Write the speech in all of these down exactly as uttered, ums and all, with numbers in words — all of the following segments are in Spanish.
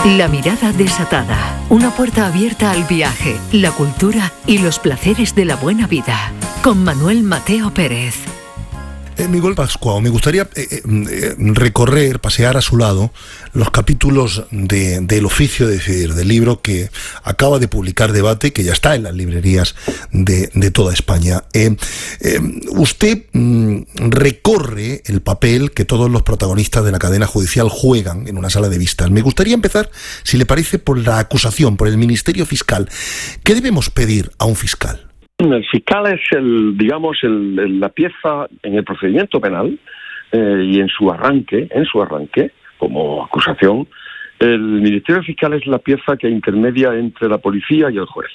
La mirada desatada. Una puerta abierta al viaje, la cultura y los placeres de la buena vida. Con Manuel Mateo Pérez. Eh, Miguel Pascual, me gustaría eh, eh, recorrer, pasear a su lado los capítulos de, del Oficio de Decidir, del libro que acaba de publicar Debate, que ya está en las librerías de, de toda España. Eh, eh, usted mm, recorre el papel que todos los protagonistas de la cadena judicial juegan en una sala de vistas. Me gustaría empezar, si le parece, por la acusación, por el Ministerio Fiscal. ¿Qué debemos pedir a un fiscal? El fiscal es el, digamos, el, el, la pieza en el procedimiento penal eh, y en su arranque, en su arranque, como acusación, el Ministerio Fiscal es la pieza que intermedia entre la policía y el juez.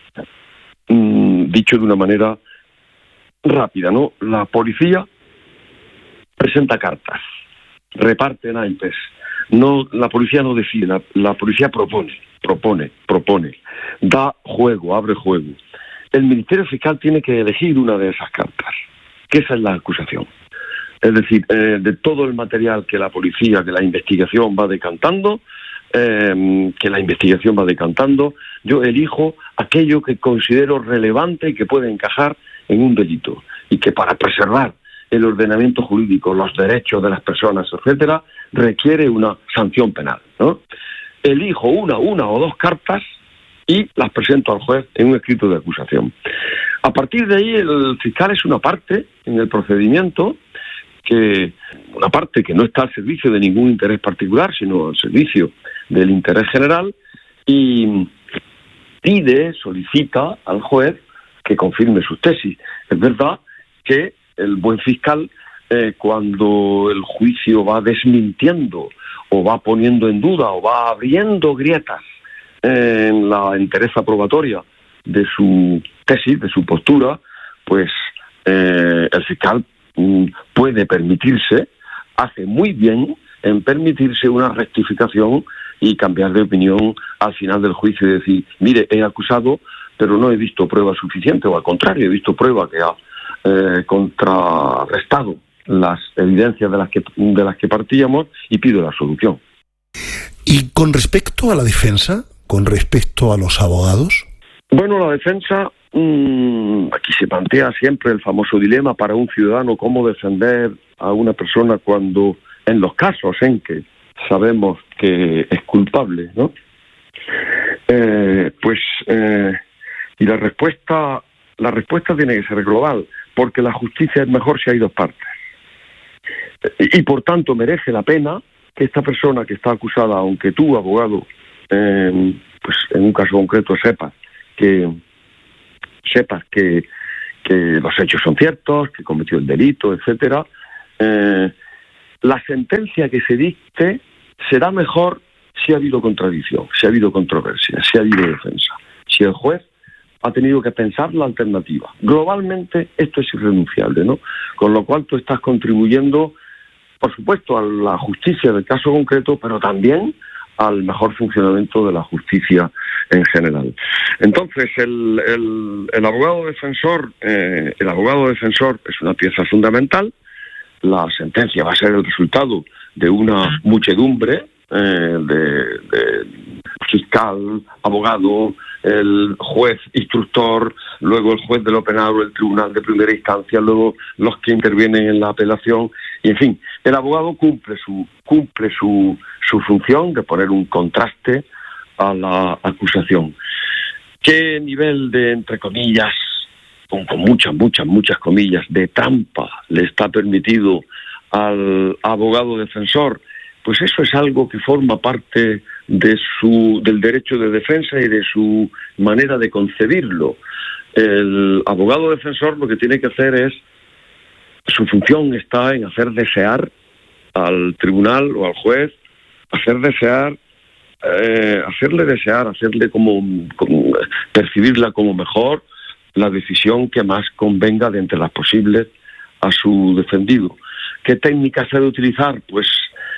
Mm, dicho de una manera rápida, ¿no? La policía presenta cartas, reparte naipes. No, la policía no decide, la, la policía propone, propone, propone, da juego, abre juego. El Ministerio Fiscal tiene que elegir una de esas cartas, que esa es la acusación. Es decir, eh, de todo el material que la policía, que la investigación va decantando, eh, que la investigación va decantando, yo elijo aquello que considero relevante y que puede encajar en un delito, y que para preservar el ordenamiento jurídico, los derechos de las personas, etcétera, requiere una sanción penal, ¿no? Elijo una, una o dos cartas y las presento al juez en un escrito de acusación. A partir de ahí, el fiscal es una parte en el procedimiento, que una parte que no está al servicio de ningún interés particular, sino al servicio del interés general, y pide, solicita al juez que confirme sus tesis. Es verdad que el buen fiscal, eh, cuando el juicio va desmintiendo, o va poniendo en duda, o va abriendo grietas en la entereza probatoria de su tesis, de su postura, pues eh, el fiscal mm, puede permitirse, hace muy bien en permitirse una rectificación y cambiar de opinión al final del juicio y decir, mire, he acusado, pero no he visto prueba suficiente, o al contrario, he visto prueba que ha eh, contrarrestado las evidencias de las que de las que partíamos y pido la solución. Y con respecto a la defensa, con respecto a los abogados. Bueno, la defensa, mmm, aquí se plantea siempre el famoso dilema para un ciudadano, cómo defender a una persona cuando, en los casos en que sabemos que es culpable, ¿no? Eh, pues, eh, y la respuesta, la respuesta tiene que ser global, porque la justicia es mejor si hay dos partes. Y, y por tanto merece la pena que esta persona que está acusada, aunque tú, abogado, Eh, pues en un caso concreto sepas que sepas que, que los hechos son ciertos, que cometió el delito, etcétera, eh, la sentencia que se dicte será mejor si ha habido contradicción, si ha habido controversia, si ha habido defensa, si el juez ha tenido que pensar la alternativa. Globalmente esto es irrenunciable, ¿no? Con lo cual tú estás contribuyendo, por supuesto, a la justicia del caso concreto, pero también al mejor funcionamiento de la justicia en general. Entonces, el, el, el abogado defensor, eh, el abogado defensor es una pieza fundamental. La sentencia va a ser el resultado de una muchedumbre eh, de, de fiscal, abogado, el juez instructor, luego el juez de lo penal o el tribunal de primera instancia, luego los que intervienen en la apelación, y en fin, el abogado cumple su cumple su, su función de poner un contraste a la acusación. ¿Qué nivel de, entre comillas, con, con muchas, muchas, muchas comillas, de trampa le está permitido al abogado defensor? Pues eso es algo que forma parte de su del derecho de defensa y de su manera de concebirlo. El abogado defensor lo que tiene que hacer es, su función está en hacer desear al tribunal o al juez, hacer desear, eh, hacerle desear, hacerle como, como percibirla como mejor, la decisión que más convenga de entre las posibles a su defendido. ¿Qué técnicas se ha de utilizar? Pues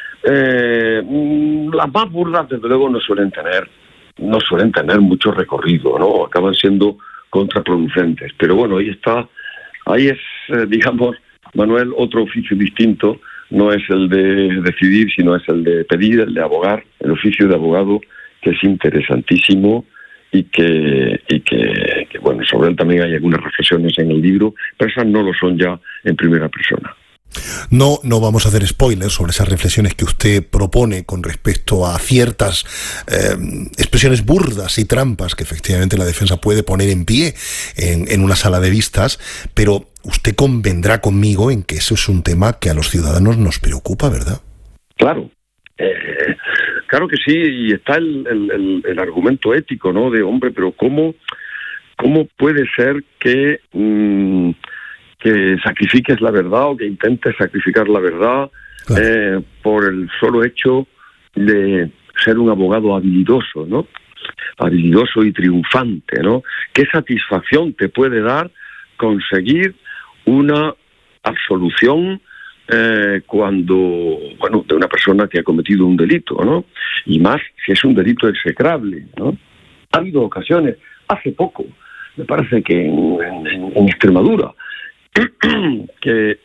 Eh, las más burdas desde luego no suelen tener no suelen tener mucho recorrido, ¿no? Acaban siendo contraproducentes, pero bueno, ahí está ahí es eh, digamos, Manuel, otro oficio distinto. No es el de decidir, sino es el de pedir, el de abogar, el el oficio de abogado, que es interesantísimo y que, y que, que, bueno, sobre él también hay algunas reflexiones en el libro, pero esas no lo son ya en primera persona. No, no vamos a hacer spoilers sobre esas reflexiones que usted propone con respecto a ciertas eh, expresiones burdas y trampas que efectivamente la defensa puede poner en pie en, en una sala de vistas, pero usted convendrá conmigo en que eso es un tema que a los ciudadanos nos preocupa, ¿verdad? Claro, eh, claro que sí, y está el, el, el, el argumento ético, ¿no? De, hombre, pero ¿cómo, cómo puede ser que... Mmm, que sacrifiques la verdad o que intentes sacrificar la verdad claro. eh, por el solo hecho de ser un abogado habilidoso, ¿no? Habilidoso y triunfante, ¿no? ¿Qué satisfacción te puede dar conseguir una absolución eh, cuando, bueno, de una persona que ha cometido un delito, ¿no? Y más si es un delito execrable, ¿no? Ha habido ocasiones, hace poco, me parece que en, en, en Extremadura, que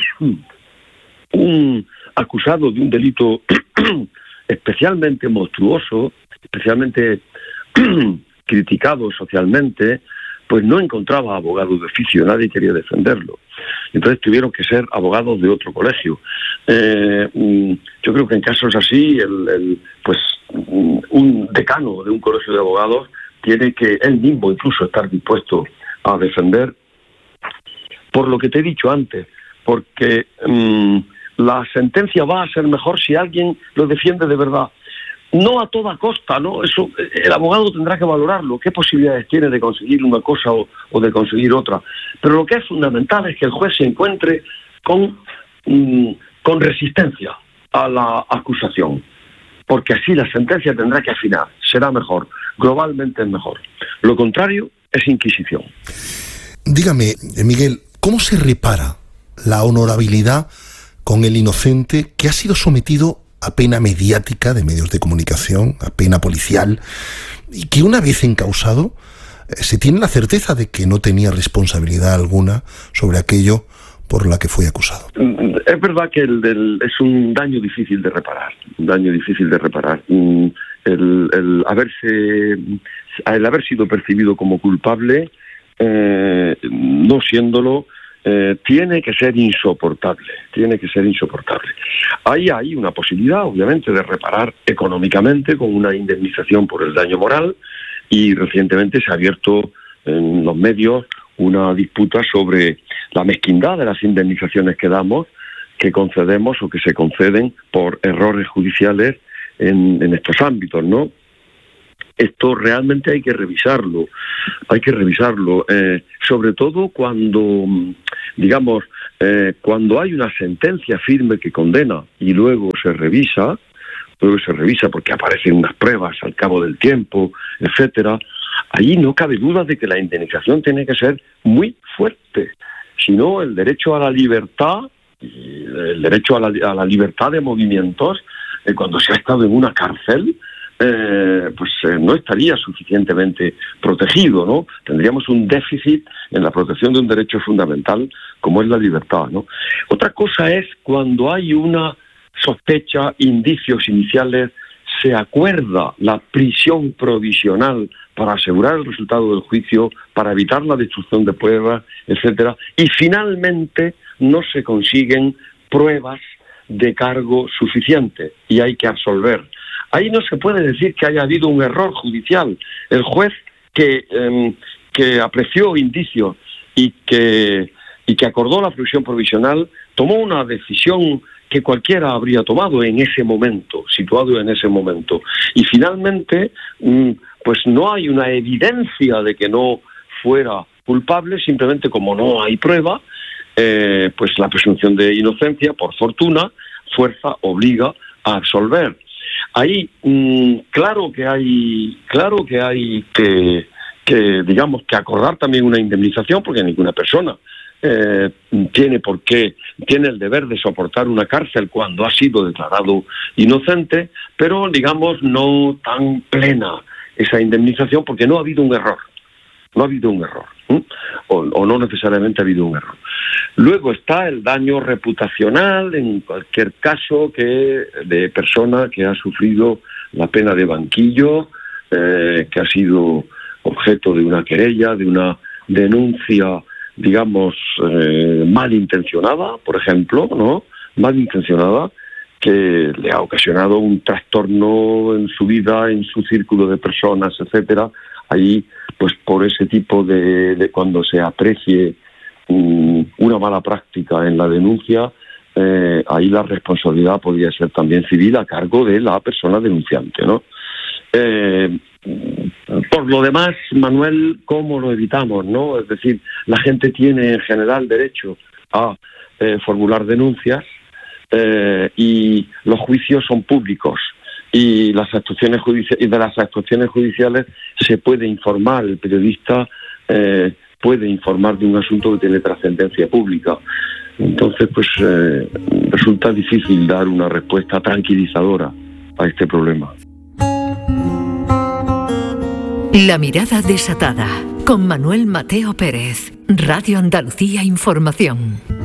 un acusado de un delito especialmente monstruoso, especialmente criticado socialmente, pues no encontraba abogados de oficio, nadie quería defenderlo. Entonces tuvieron que ser abogados de otro colegio. Eh, yo creo que en casos así, el, el, pues un decano de un colegio de abogados tiene que él mismo incluso estar dispuesto a defender, por lo que te he dicho antes, porque mmm, la sentencia va a ser mejor si alguien lo defiende de verdad. No a toda costa, ¿no? Eso el abogado tendrá que valorarlo, qué posibilidades tiene de conseguir una cosa o, o de conseguir otra. Pero lo que es fundamental es que el juez se encuentre con, mmm, con resistencia a la acusación, porque así la sentencia tendrá que afinar, será mejor, globalmente es mejor. Lo contrario es inquisición. Dígame, Miguel, ¿cómo se repara la honorabilidad con el inocente que ha sido sometido a pena mediática de medios de comunicación, a pena policial, y que una vez encausado eh, se tiene la certeza de que no tenía responsabilidad alguna sobre aquello por la que fue acusado? Es verdad que el, el, es un daño difícil de reparar, un daño difícil de reparar. El, el, haberse, el haber sido percibido como culpable, eh, no siéndolo, Eh, tiene que ser insoportable, tiene que ser insoportable. Ahí hay una posibilidad, obviamente, de reparar económicamente con una indemnización por el daño moral, y recientemente se ha abierto en los medios una disputa sobre la mezquindad de las indemnizaciones que damos, que concedemos o que se conceden por errores judiciales en, en estos ámbitos, ¿no? Esto realmente hay que revisarlo, hay que revisarlo, eh, sobre todo cuando, digamos, eh, cuando hay una sentencia firme que condena y luego se revisa, luego se revisa porque aparecen unas pruebas al cabo del tiempo, etcétera. Ahí no cabe duda de que la indemnización tiene que ser muy fuerte, si no el derecho a la libertad, el derecho a la, a la libertad de movimientos, eh, cuando se ha estado en una cárcel, Eh, pues eh, no estaría suficientemente protegido, ¿no? Tendríamos un déficit en la protección de un derecho fundamental como es la libertad, ¿no? Otra cosa es cuando hay una sospecha, indicios iniciales, se acuerda la prisión provisional para asegurar el resultado del juicio, para evitar la destrucción de pruebas, etcétera, y finalmente no se consiguen pruebas de cargo suficiente y hay que absolver. Ahí no se puede decir que haya habido un error judicial. El juez que, eh, que apreció indicios y que, y que acordó la prisión provisional tomó una decisión que cualquiera habría tomado en ese momento, situado en ese momento. Y finalmente, pues no hay una evidencia de que no fuera culpable, simplemente como no hay prueba, eh, pues la presunción de inocencia, por fortuna, fuerza, obliga a absolver. Ahí, mmm, claro que hay, claro que hay que, que, digamos, que acordar también una indemnización, porque ninguna persona eh, tiene por qué, tiene el deber de soportar una cárcel cuando ha sido declarado inocente, pero digamos no tan plena esa indemnización, porque no ha habido un error, no ha habido un error, ¿eh? o, o no necesariamente ha habido un error. Luego está el daño reputacional, en cualquier caso, que de persona que ha sufrido la pena de banquillo, eh, que ha sido objeto de una querella, de una denuncia, digamos, eh, malintencionada, por ejemplo, ¿no? Malintencionada, que le ha ocasionado un trastorno en su vida, en su círculo de personas, etcétera. Ahí, pues por ese tipo de, de cuando se aprecie um, una mala práctica en la denuncia, eh, ahí la responsabilidad podría ser también civil a cargo de la persona denunciante, ¿no? Eh, por lo demás, Manuel, ¿cómo lo evitamos, no? Es decir, la gente tiene en general derecho a eh, formular denuncias, eh, y los juicios son públicos, y las actuaciones judiciales, y de las actuaciones judiciales se puede informar, el periodista eh, puede informar de un asunto que tiene trascendencia pública. Entonces, pues eh, resulta difícil dar una respuesta tranquilizadora a este problema. La mirada desatada, con Manuel Mateo Pérez, Radio Andalucía Información.